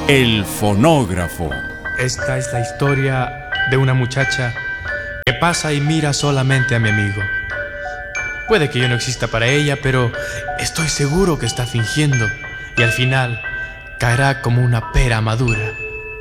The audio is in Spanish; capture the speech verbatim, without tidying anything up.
El fonógrafo. Esta es la historia de una muchacha que pasa y mira solamente a mi amigo. Puede que yo no exista para ella, pero estoy seguro que está fingiendo y al final caerá como una pera madura.